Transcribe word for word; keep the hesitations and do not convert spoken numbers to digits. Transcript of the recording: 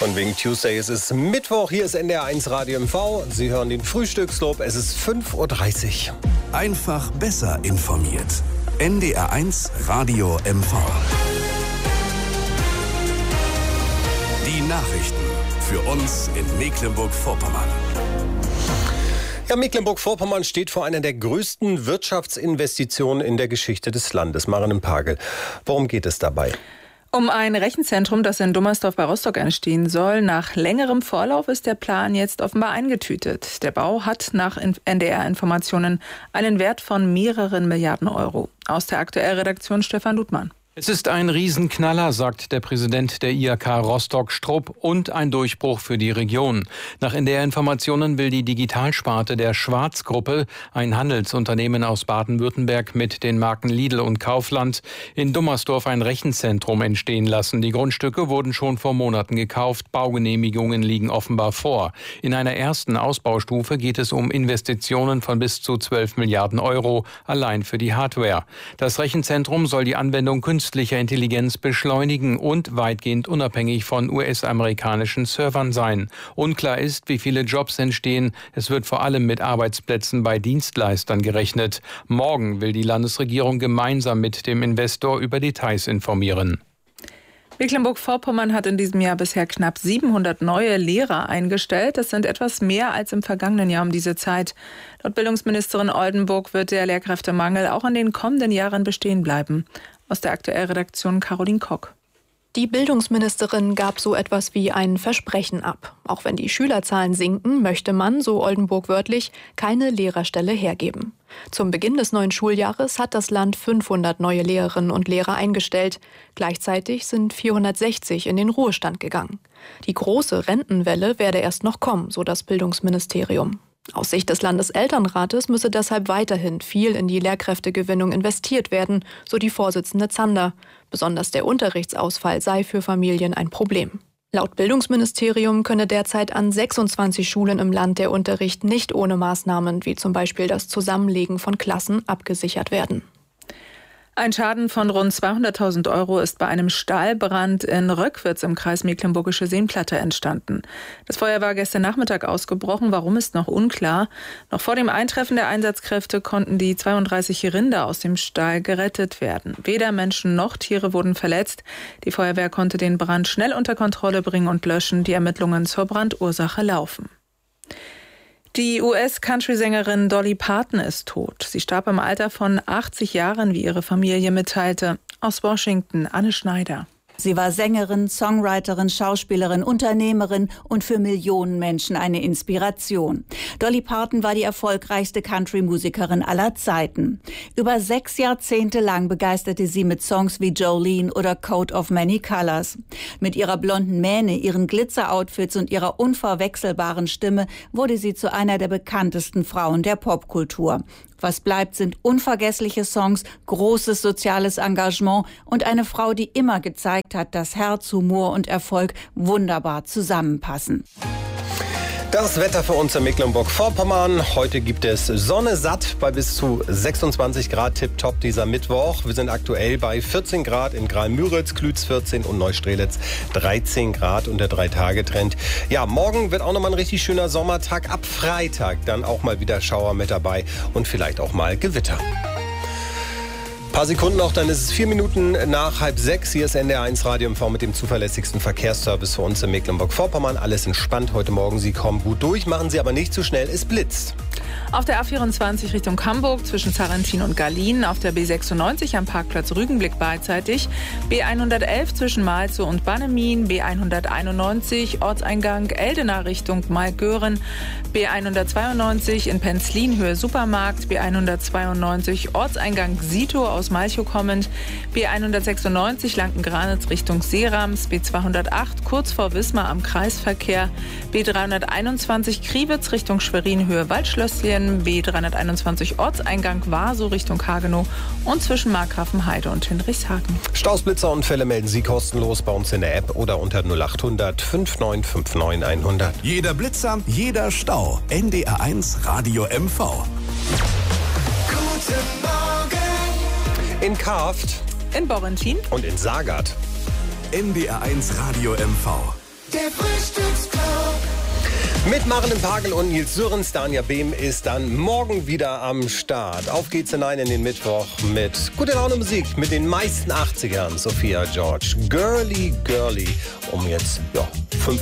Von wegen Tuesday, es ist Mittwoch, hier ist N D R eins Radio M V. Sie hören den Frühstücksclub, es ist fünf Uhr dreißig. Einfach besser informiert. N D R eins Radio M V. Die Nachrichten für uns in Mecklenburg-Vorpommern. Ja, Mecklenburg-Vorpommern steht vor einer der größten Wirtschaftsinvestitionen in der Geschichte des Landes. Maren Pagel, worum geht es dabei? Um ein Rechenzentrum, das in Dummersdorf bei Rostock entstehen soll. Nach längerem Vorlauf ist der Plan jetzt offenbar eingetütet. Der Bau hat nach N D R-Informationen einen Wert von mehreren Milliarden Euro. Aus der Aktuellredaktion Stefan Ludmann. Es ist ein Riesenknaller, sagt der Präsident der I H K Rostock Strupp, und ein Durchbruch für die Region. Nach N D R-Informationen will die Digitalsparte der Schwarz-Gruppe, ein Handelsunternehmen aus Baden-Württemberg mit den Marken Lidl und Kaufland, in Dummersdorf ein Rechenzentrum entstehen lassen. Die Grundstücke wurden schon vor Monaten gekauft, Baugenehmigungen liegen offenbar vor. In einer ersten Ausbaustufe geht es um Investitionen von bis zu zwölf Milliarden Euro, allein für die Hardware. Das Rechenzentrum soll die Anwendung künstlicher künstlicher Intelligenz beschleunigen und weitgehend unabhängig von U S-amerikanischen Servern sein. Unklar ist, wie viele Jobs entstehen. Es wird vor allem mit Arbeitsplätzen bei Dienstleistern gerechnet. Morgen will die Landesregierung gemeinsam mit dem Investor über Details informieren. Mecklenburg-Vorpommern hat in diesem Jahr bisher knapp siebenhundert neue Lehrer eingestellt. Das sind etwas mehr als im vergangenen Jahr um diese Zeit. Laut Bildungsministerin Oldenburg wird der Lehrkräftemangel auch in den kommenden Jahren bestehen bleiben. Aus der Aktuellredaktion Caroline Kock. Die Bildungsministerin gab so etwas wie ein Versprechen ab. Auch wenn die Schülerzahlen sinken, möchte man, so Oldenburg wörtlich, keine Lehrerstelle hergeben. Zum Beginn des neuen Schuljahres hat das Land fünfhundert neue Lehrerinnen und Lehrer eingestellt. Gleichzeitig sind vierhundertsechzig in den Ruhestand gegangen. Die große Rentenwelle werde erst noch kommen, so das Bildungsministerium. Aus Sicht des Landeselternrates müsse deshalb weiterhin viel in die Lehrkräftegewinnung investiert werden, so die Vorsitzende Zander. Besonders der Unterrichtsausfall sei für Familien ein Problem. Laut Bildungsministerium könne derzeit an sechsundzwanzig Schulen im Land der Unterricht nicht ohne Maßnahmen wie zum Beispiel das Zusammenlegen von Klassen abgesichert werden. Ein Schaden von rund zweihunderttausend Euro ist bei einem Stahlbrand in Röckwitz im Kreis Mecklenburgische Seenplatte entstanden. Das Feuer war gestern Nachmittag ausgebrochen, warum ist noch unklar. Noch vor dem Eintreffen der Einsatzkräfte konnten die zweiunddreißig Rinder aus dem Stall gerettet werden. Weder Menschen noch Tiere wurden verletzt. Die Feuerwehr konnte den Brand schnell unter Kontrolle bringen und löschen. Die Ermittlungen zur Brandursache laufen. Die U S-Country-Sängerin Dolly Parton ist tot. Sie starb im Alter von achtzig Jahren, wie ihre Familie mitteilte. Aus Washington, Anne Schneider. Sie war Sängerin, Songwriterin, Schauspielerin, Unternehmerin und für Millionen Menschen eine Inspiration. Dolly Parton war die erfolgreichste Country-Musikerin aller Zeiten. Über sechs Jahrzehnte lang begeisterte sie mit Songs wie Jolene oder Coat of Many Colors. Mit ihrer blonden Mähne, ihren Glitzer-Outfits und ihrer unverwechselbaren Stimme wurde sie zu einer der bekanntesten Frauen der Popkultur. Was bleibt, sind unvergessliche Songs, großes soziales Engagement und eine Frau, die immer gezeigt hat, dass Herz, Humor und Erfolg wunderbar zusammenpassen. Das Wetter für uns in Mecklenburg-Vorpommern. Heute gibt es Sonne satt bei bis zu sechsundzwanzig Grad, tipptopp dieser Mittwoch. Wir sind aktuell bei vierzehn Grad in Graal-Müritz, Klütz vierzehn und Neustrelitz dreizehn Grad und der drei-Tage-Trend. Ja, morgen wird auch nochmal ein richtig schöner Sommertag. Ab Freitag dann auch mal wieder Schauer mit dabei und vielleicht auch mal Gewitter. Ein paar Sekunden noch, dann ist es vier Minuten nach halb sechs. Hier ist N D R eins Radio M V mit dem zuverlässigsten Verkehrsservice für uns in Mecklenburg-Vorpommern. Alles entspannt heute Morgen. Sie kommen gut durch, machen Sie aber nicht zu schnell, es blitzt. Auf der A vierundzwanzig Richtung Hamburg zwischen Sarrentin und Garlin, auf der B sechsundneunzig am Parkplatz Rügenblick beidseitig, B hundertelf zwischen Malzow und Bannemin, B hunderteinundneunzig Ortseingang Eldena Richtung Maigören, B hundertzweiundneunzig in Penzlin Höhe Supermarkt, B hundertzweiundneunzig Ortseingang Sito aus Malchow kommend, B hundertsechsundneunzig Lanken-Granitz Richtung Seerams, B zweihundertacht kurz vor Wismar am Kreisverkehr, B dreihunderteinundzwanzig Kriwitz Richtung Schwerin Höhe Waldschlösschen, B dreihunderteinundzwanzig Ortseingang Warsow Richtung Hagenow und zwischen Markgrafenheide und Hinrichshagen. Stausblitzerunfälle melden Sie kostenlos bei uns in der App oder unter null achthundert fünfundneunzig neunundfünfzig hundert. Jeder Blitzer, jeder Stau. N D R eins Radio M V. Guten Morgen. In Karft, in Borrentin und in Sagat. N D R eins Radio M V. Der Frühstücksclub. Mit Maren Pagel und Nils Sürens. Danja Behm ist dann morgen wieder am Start. Auf geht's hinein in den Mittwoch mit gute Laune Musik, mit den meisten achtzigern. Sophia George, Girly Girly. Um jetzt, ja, fünf